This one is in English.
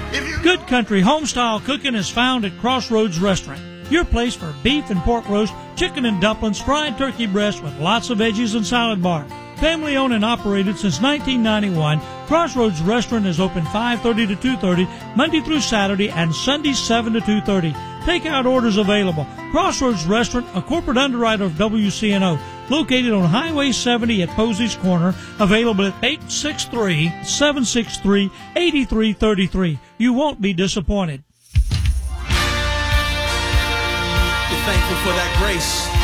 Good Country Homestyle Cooking is found at Crossroads Restaurant, your place for beef and pork roast, chicken and dumplings, fried turkey breast with lots of veggies and salad bar. Family owned and operated since 1991, Crossroads Restaurant is open 5:30 to 2:30, Monday through Saturday, and Sunday 7 to 2:30. Takeout orders available. Crossroads Restaurant, a corporate underwriter of WCNO, located on Highway 70 at Posey's Corner, available at 863-763-8333. You won't be disappointed. We're thankful for that grace.